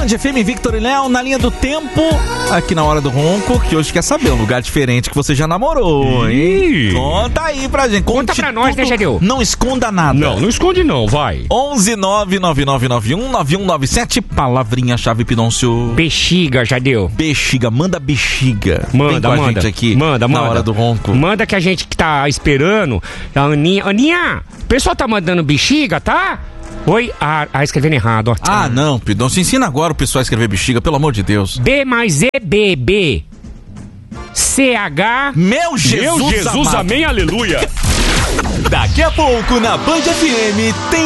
Band FM, Victor e Léo, na linha do tempo, aqui na Hora do Ronco, que hoje quer saber um lugar diferente que você já namorou, hein? Conta aí pra gente. Conta pra nós, né, Jadeu? Não esconda nada. Não esconde não, vai. 11999919197, palavrinha-chave, Pidoncio. Bexiga, Jadeu. Bexiga, manda bexiga. Manda, Vem com a gente aqui na Hora do Ronco. Manda que a gente que tá esperando. A Aninha, o pessoal tá mandando bexiga, tá? Oi, escrevendo errado, ó. Ah, não, Pidoncio, ensina agora o pessoal a escrever bexiga, pelo amor de Deus. B mais E, B, B. CH. Meu Jesus, amém, aleluia. Daqui a pouco na Band FM tem